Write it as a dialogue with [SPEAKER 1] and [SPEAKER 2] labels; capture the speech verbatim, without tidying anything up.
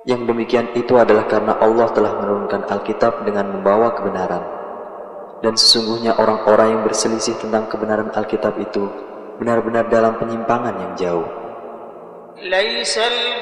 [SPEAKER 1] Yang demikian itu adalah karena Allah telah menurunkan Alkitab dengan membawa kebenaran. Dan sesungguhnya orang-orang yang berselisih tentang kebenaran Alkitab itu benar-benar dalam penyimpangan yang jauh.